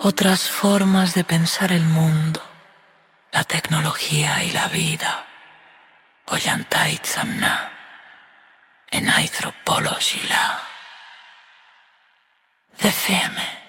otras formas de pensar el mundo, la tecnología y la vida. Oyantai tsamna, en anthropología. The Femme.